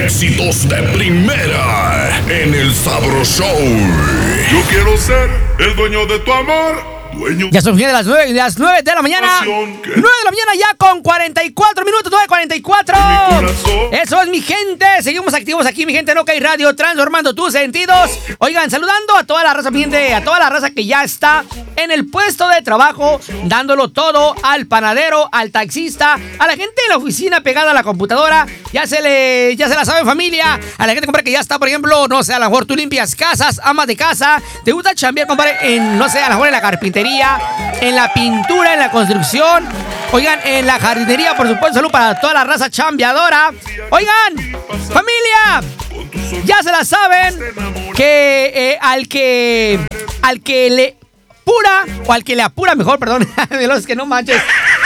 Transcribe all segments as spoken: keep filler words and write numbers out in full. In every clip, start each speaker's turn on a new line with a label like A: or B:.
A: Éxitos de primera en el Sabro Show.
B: Yo quiero ser el dueño de tu amor. Dueño.
C: Ya son de las nueve, de las nueve de la mañana. nueve de la mañana ya con cuarenta y cuatro minutos, nueve cuarenta y cuatro. Eso es, mi gente. Seguimos activos aquí, mi gente, en OK Radio, transformando tus sentidos. Oigan, saludando a toda la raza, mi gente, a toda la raza que ya está en el puesto de trabajo, dándolo todo, al panadero, al taxista, a la gente en la oficina pegada a la computadora. Ya se le, ya se la sabe, familia. A la gente, compadre, que ya está, por ejemplo, no sé, a lo mejor tú limpias casas, amas de casa, te gusta chambear, compadre, en, no sé, a lo mejor en la carpintería, en la pintura, en la construcción. Oigan, en la jardinería, por supuesto, salud para toda la raza chambeadora. Oigan, familia, ya se la saben que eh, al que al que le apura, o al que le apura mejor, perdón, de los que no manches.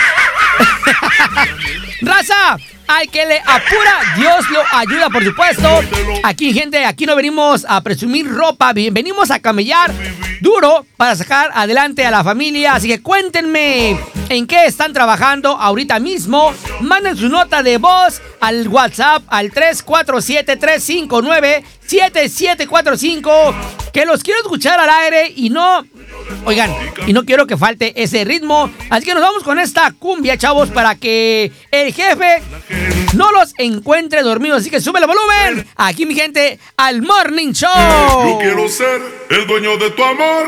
C: Raza, al que le apura, Dios lo ayuda, por supuesto. Aquí, gente, aquí no venimos a presumir ropa, venimos a camellar duro para sacar adelante a la familia. Así que cuéntenme en qué están trabajando ahorita mismo. Manden su nota de voz al WhatsApp al tres cuatro siete, tres cinco nueve, siete siete cuatro cinco, que los quiero escuchar al aire y no... Oigan, y no quiero que falte ese ritmo. Así que nos vamos con esta cumbia, chavos, para que el jefe no los encuentre dormidos. Así que sube el volumen aquí, mi gente, al Morning Show.
B: Yo quiero ser el dueño de tu amor.